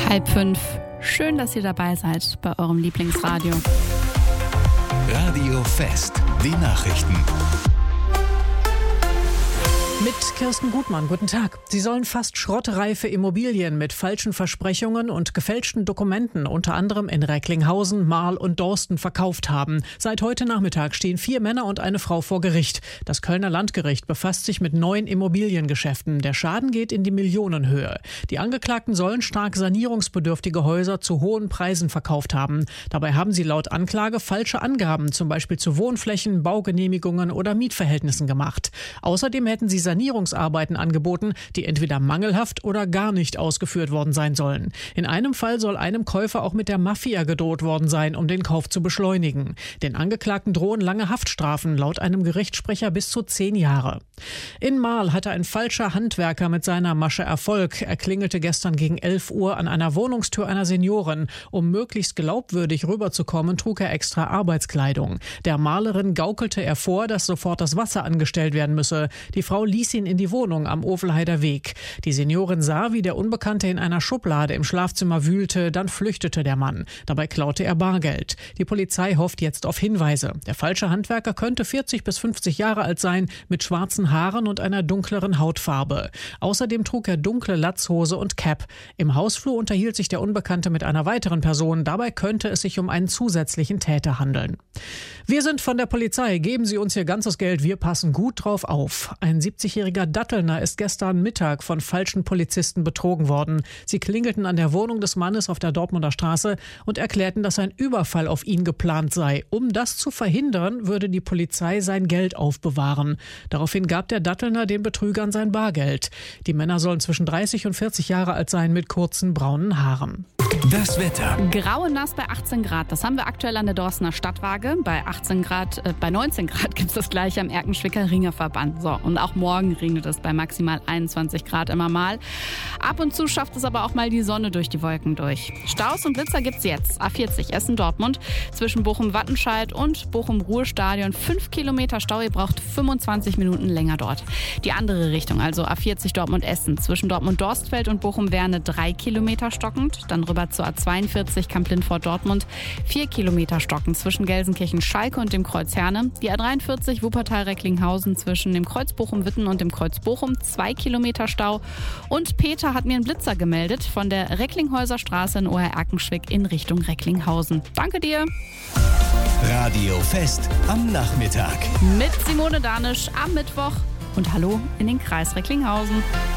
4:30. Schön, dass ihr dabei seid bei eurem Lieblingsradio. Radio Fest, die Nachrichten. Mit Kirsten Gutmann, guten Tag. Sie sollen fast schrottreife Immobilien mit falschen Versprechungen und gefälschten Dokumenten unter anderem in Recklinghausen, Marl und Dorsten verkauft haben. Seit heute Nachmittag stehen 4 Männer und eine Frau vor Gericht. Das Kölner Landgericht befasst sich mit 9 Immobiliengeschäften. Der Schaden geht in die Millionenhöhe. Die Angeklagten sollen stark sanierungsbedürftige Häuser zu hohen Preisen verkauft haben. Dabei haben sie laut Anklage falsche Angaben, zum Beispiel zu Wohnflächen, Baugenehmigungen oder Mietverhältnissen gemacht. Außerdem hätten sie Sanierungsarbeiten angeboten, die entweder mangelhaft oder gar nicht ausgeführt worden sein sollen. In einem Fall soll einem Käufer auch mit der Mafia gedroht worden sein, um den Kauf zu beschleunigen. Den Angeklagten drohen lange Haftstrafen, laut einem Gerichtssprecher bis zu 10 Jahre. In Marl hatte ein falscher Handwerker mit seiner Masche Erfolg. Er klingelte gestern gegen 11 Uhr an einer Wohnungstür einer Seniorin. Um möglichst glaubwürdig rüberzukommen, trug er extra Arbeitskleidung. Der Malerin gaukelte er vor, dass sofort das Wasser angestellt werden müsse. Die Frau ließ ihn in die Wohnung am Ovelheider Weg. Die Seniorin sah, wie der Unbekannte in einer Schublade im Schlafzimmer wühlte, dann flüchtete der Mann. Dabei klaute er Bargeld. Die Polizei hofft jetzt auf Hinweise. Der falsche Handwerker könnte 40 bis 50 Jahre alt sein, mit schwarzen Haaren und einer dunkleren Hautfarbe. Außerdem trug er dunkle Latzhose und Cap. Im Hausflur unterhielt sich der Unbekannte mit einer weiteren Person. Dabei könnte es sich um einen zusätzlichen Täter handeln. Wir sind von der Polizei. Geben Sie uns Ihr ganzes Geld. Wir passen gut drauf auf. Ein 70-jähriger Dattelner ist gestern Mittag von falschen Polizisten betrogen worden. Sie klingelten an der Wohnung des Mannes auf der Dortmunder Straße und erklärten, dass ein Überfall auf ihn geplant sei. Um das zu verhindern, würde die Polizei sein Geld aufbewahren. Daraufhin gab der Dattelner den Betrügern sein Bargeld. Die Männer sollen zwischen 30 und 40 Jahre alt sein mit kurzen braunen Haaren. Das Wetter. Grau und nass bei 18 Grad. Das haben wir aktuell an der Dorstener Stadtwaage. Bei 19 Grad gibt es das gleiche am Erkenschwicker Ringerverband. So, und auch morgen regnet es bei maximal 21 Grad immer mal. Ab und zu schafft es aber auch mal die Sonne durch die Wolken durch. Staus und Blitzer gibt's jetzt. A40 Essen-Dortmund zwischen Bochum-Wattenscheid und Bochum-Ruhr-Stadion. 5 Kilometer Stau. Ihr braucht 25 Minuten länger dort. Die andere Richtung, also A40 Dortmund-Essen zwischen Dortmund-Dorstfeld und Bochum-Werne 3 Kilometer stockend. Dann rüber zur A42 Kamp-Lindfort-Dortmund 4 Kilometer stockend zwischen Gelsenkirchen-Schalke und dem Kreuz Herne. Die A43 Wuppertal-Recklinghausen zwischen dem Kreuz Bochum-Witten und dem Kreuz Bochum 2 Kilometer Stau. Und Peter hat mir einen Blitzer gemeldet von der Recklinghäuser Straße in Ohr-Erkenschwick in Richtung Recklinghausen. Danke dir. Radio Fest am Nachmittag. Mit Simone Danisch am Mittwoch. Und hallo in den Kreis Recklinghausen.